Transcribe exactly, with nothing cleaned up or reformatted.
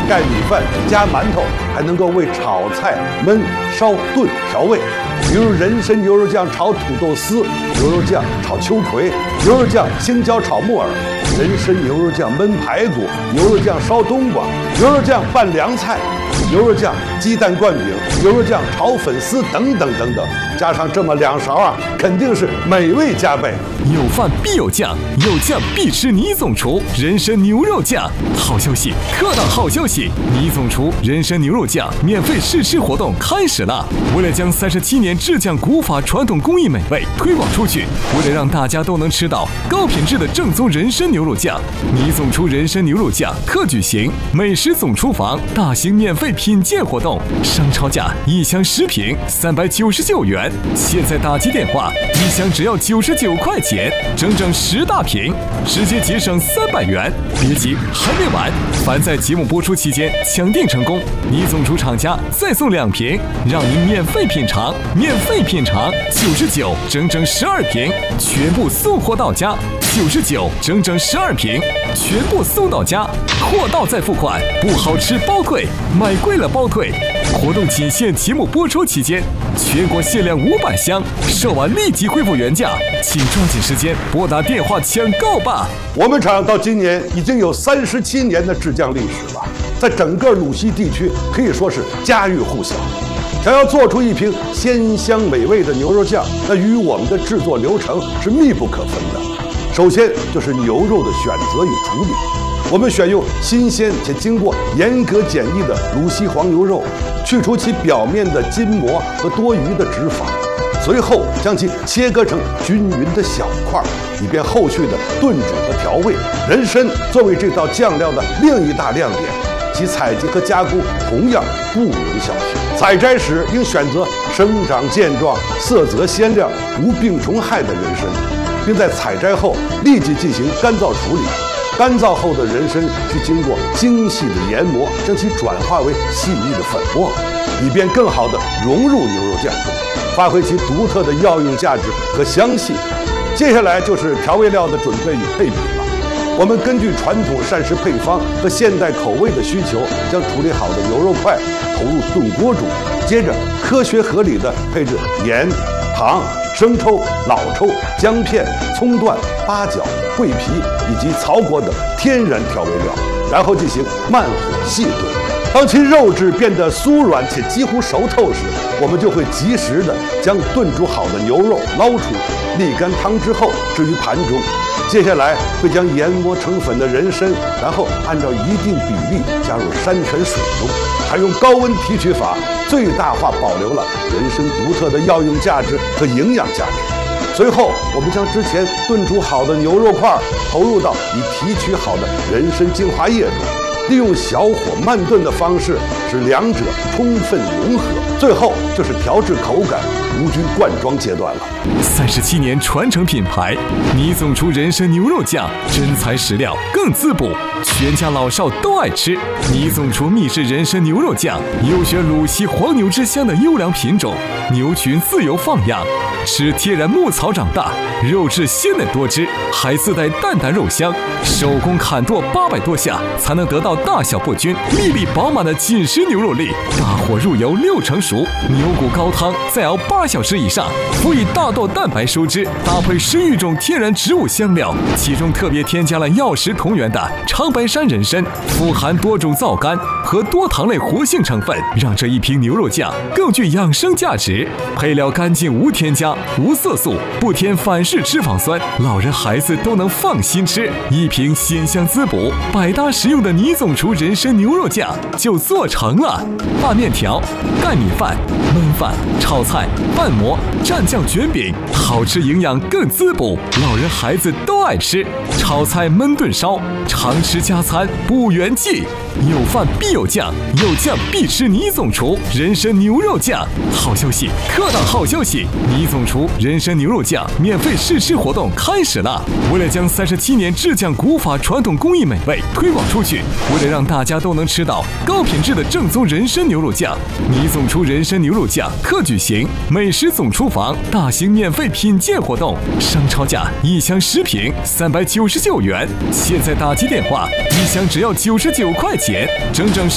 盖米饭、加馒头，还能够为炒菜、焖、烧、炖调味。比如人参牛肉酱炒土豆丝，牛肉酱炒秋葵，牛肉酱青椒炒木耳，人参牛肉酱焖排骨，牛肉酱烧冬瓜，牛肉酱拌凉菜，牛肉酱鸡蛋灌饼，牛肉酱炒粉丝等等等等，加上这么两勺啊，肯定是美味加倍。 有饭必有酱，有酱必吃倪总厨人参牛肉酱。好消息，客到好消息！倪总厨人参牛肉酱免费试吃活动开始了。为了将三十七年制酱古法传统工艺美味推广出去，为了让大家都能吃到高品质的正宗人参牛肉酱，倪总厨人参牛肉酱特举行美食总厨房大型免费品鉴活动，商超价一箱十瓶三百九十九元，现在打击电话，一箱只要九十九块钱，整整十大瓶，直接节省三百元。别急，还没完，凡在节目播出期间抢订成功，倪总厨厂家再送两瓶，让您免费品尝，免费品尝，九十九，整整十二瓶，全部送货到家。九十九，整整十二瓶，全部送到家，货到再付款，不好吃包退，买贵了包退。活动仅限节目播出期间，全国限量五百箱，售完立即恢复原价，请抓紧时间拨打电话抢购吧。 我们厂到今年已经有三十七年的制酱历史了，在整个鲁西地区可以说是家喻户晓。想要做出一瓶鲜香美味的牛肉酱，那与我们的制作流程是密不可分的。首先就是牛肉的选择与处理，我们选用新鲜且经过严格检疫的鲁西黄牛肉，去除其表面的筋膜和多余的脂肪，随后将其切割成均匀的小块，以便后续的炖煮和调味。人参作为这道酱料的另一大亮点，其采集和加工同样不容小觑。采摘时应选择生长健壮、色泽鲜亮、无病虫害的人参，并在采摘后立即进行干燥处理。干燥后的人参需经过精细的研磨，将其转化为细腻的粉末，以便更好地融入牛肉酱中，发挥其独特的药用价值和香气。接下来就是调味料的准备与配比了。我们根据传统膳食配方和现代口味的需求，将处理好的牛肉块投入炖锅中，接着科学合理地配置盐、糖、生抽、老抽、姜片、葱段、八角、桂皮以及曹国的天然调味料，然后进行慢火细炖。当其肉质变得酥软且几乎熟透时，我们就会及时地将炖煮好的牛肉捞出，沥干汤之后置于盘中。接下来会将研磨成粉的人参，然后按照一定比例加入山泉水中，采用高温提取法，最大化保留了人参独特的药用价值和营养价值。随后，我们将之前炖煮好的牛肉块投入到已提取好的人参精华液中，利用小火慢炖的方式，使两者充分融合。最后就是调制口感、无菌灌装阶段了。 三十七年传承品牌，倪总厨人参牛肉酱，真材实料，更滋补，全家老少都爱吃。倪总厨秘制人参牛肉酱，优选鲁西黄牛之乡的优良品种，牛群自由放养，吃天然牧草长大，肉质鲜嫩多汁，还自带淡淡肉香。手工砍剁八百多下，才能得到大小不均、粒粒饱满的紧实牛肉粒。大火入油六成熟，牛骨高汤再熬八小时以上，辅以大豆蛋白收汁，搭配十余种天然植物香料，其中特别添加了药食同源的长白山人参，富含多种皂苷和多糖类活性成分，让这一瓶牛肉酱更具养生价值。配料干净无添加，无色素，不添反式脂肪酸，老人孩子都能放心吃。一瓶鲜香滋补、百搭实用的倪总厨人参牛肉酱就做成了。拌面条、盖米饭、焖饭、炒菜、拌馍、蘸酱卷饼，好吃营养更滋补，老人孩子都爱吃。炒菜焖炖烧，常吃加餐补元气。有饭必有酱，有酱必吃倪总厨人参牛肉酱。好消息，客到好消息！倪总厨人参牛肉酱免费试吃活动开始了。为了将三十七年制酱古法传统工艺美味推广出去，为了让大家都能吃到高品质的正宗人参牛肉酱，倪总厨人参牛肉酱特举行美食总厨房大型免费品鉴活动，商超价一箱十瓶三百九十九元，现在打击电话，一箱只要九十九块钱，整整